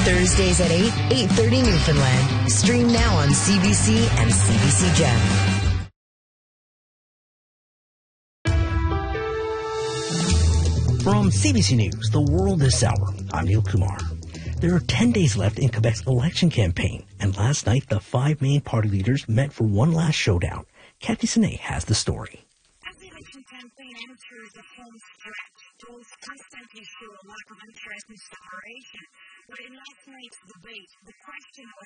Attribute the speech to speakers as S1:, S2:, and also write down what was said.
S1: Thursdays at 8, 8:30 Newfoundland. Stream now on CBC and CBC Gem.
S2: From CBC News, The World This Hour, I'm Neil Kumar. There are 10 days left in Quebec's election campaign, and last night the 5 main party leaders met for one last showdown. Kathy Sinet has the story.
S3: As the election campaign enters the home stretch, polls constantly show a lack of interest in separation. But in last night's debate, the question was